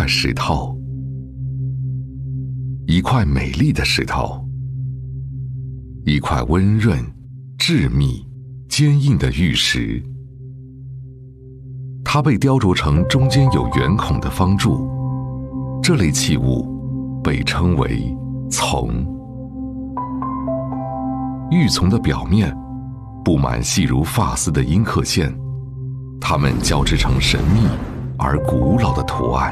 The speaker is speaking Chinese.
块石头，一块美丽的石头，一块温润、致密、坚硬的玉石。它被雕琢成中间有圆孔的方柱，这类器物被称为琮。玉琮的表面布满细如发丝的阴刻线，它们交织成神秘而古老的图案。